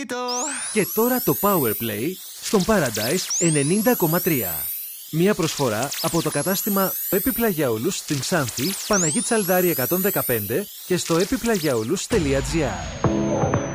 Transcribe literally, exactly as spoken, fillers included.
Και τώρα το Powerplay στον Paradise ενενήντα κόμμα τρία. Μία προσφορά από το κατάστημα Επιπλαγιαούλους στην Ξάνθη, Παναγή Τσαλδάρη εκατόν δεκαπέντε και στο επιπλαγιαούλους τελεία τζι άρ.